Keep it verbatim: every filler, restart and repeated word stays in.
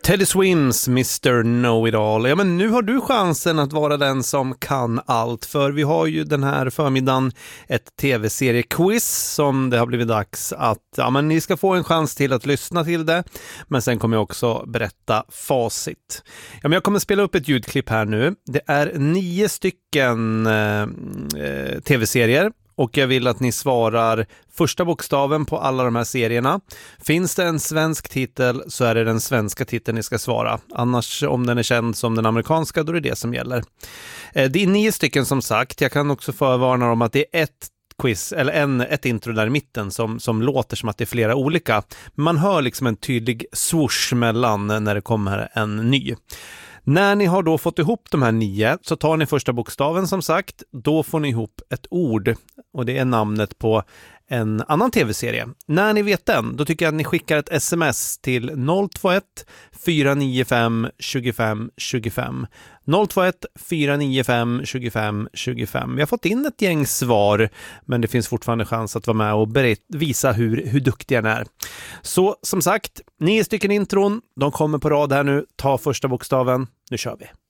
Teddy Swims, mister Know-It-All. Ja, men nu har du chansen att vara den som kan allt. För vi har ju den här förmiddagen ett tv-seriequiz som det har blivit dags att... Ja, men ni ska få en chans till att lyssna till det. Men sen kommer jag också berätta facit. Ja, men jag kommer spela upp ett ljudklipp här nu. Det är nio stycken eh, tv-serier. Och jag vill att ni svarar första bokstaven på alla de här serierna. Finns det en svensk titel så är det den svenska titeln ni ska svara. Annars, om den är känd som den amerikanska, då är det det som gäller. Det är nio stycken som sagt. Jag kan också förvarna om att det är ett quiz, eller en, ett intro där i mitten som, som låter som att det är flera olika. Man hör liksom en tydlig swoosh mellan när det kommer en ny. När ni har då fått ihop de här nio så tar ni första bokstaven som sagt. Då får ni ihop ett ord och det är namnet på en annan tv-serie. När ni vet den, då tycker jag att ni skickar ett sms till noll två ett fyra nio fem två fem två fem. noll två ett fyra nio fem två fem två fem. Vi har fått in ett gäng svar, men det finns fortfarande chans att vara med och berätt, visa hur, hur duktiga ni är. Så som sagt, nio stycken intron, de kommer på rad här nu. Ta första bokstaven, nu kör vi.